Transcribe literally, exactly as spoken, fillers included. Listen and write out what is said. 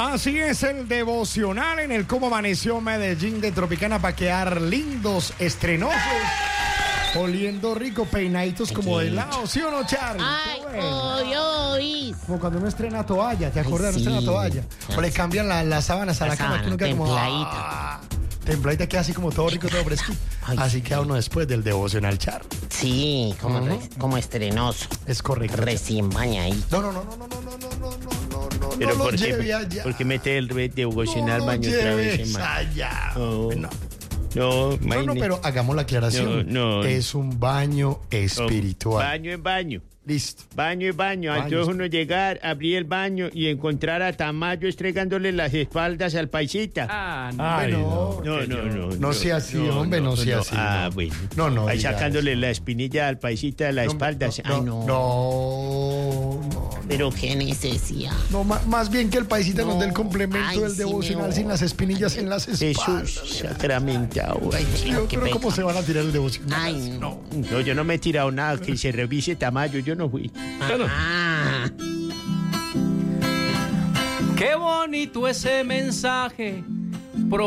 Así es el devocional en el Cómo Amaneció Medellín de Tropicana para quedar lindos, estrenosos, oliendo rico, peinaditos como de lado, ¿sí o no, Charlie? Ay, Bueno. hoy, hoy. Como cuando uno estrena toalla, ¿te acuerdas? Ay, Uno estrena sí. toalla. O le cambian la- las sábanas a la, La cama, que uno sábana, queda como... templadita. ah, templadita, queda así como todo rico, todo fresquito. Ay, Así sí. queda uno después del devocional, Charlie. Sí, como, re- como estrenoso. Es correcto. Recién bañadito. No, no, no, no, no, no, no, no, no, no, no, Pero no lo ¿por qué? lleve allá. ¿Por qué mete el red de devocional No lo baño otra vez, lleves hermano? allá. No. No. No, No, no, imagine- pero hagamos la aclaración. No, no. Es un baño espiritual. Baño en baño. Listo. Baño en baño. Baño Entonces es- uno llegar, abrir el baño y encontrar a Tamayo estregándole las espaldas al paisita. Ah, no. Ay, no. no, no, no. No sea así, hombre, no sea así, Ah, no. bueno. No, no Ahí diga sacándole eso. la espinilla al paisita de la espalda. No, Ay, no. no, no, no. Pero qué necesidad. No, ma- más bien que el paisita nos No. dé el complemento Ay, del sí, devocional me sin las espinillas en las espaldas. Jesús sacramentado. Ay, Yo qué creo cómo pecado. se van a tirar el devocional. Ay, no. No, yo no me he tirado nada. Que se revise Tamayo. Yo no fui. Ah, Qué bonito ese mensaje